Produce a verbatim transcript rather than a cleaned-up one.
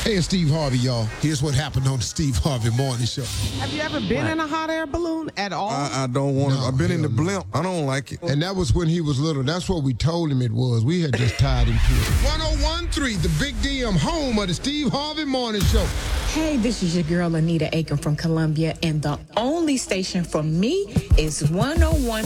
Hey, it's Steve Harvey, y'all. Here's what happened on the Steve Harvey Morning Show. Have you ever been in a hot air balloon at all? I, I don't want to. No, I've been in the hell no. blimp. I don't like it. And that was when he was little. That's what we told him it was. We had just tied him to it. one oh one point three, the Big D M, home of the Steve Harvey Morning Show. Hey, this is your girl, Anita Aiken from Columbia, and the only station for me is one oh one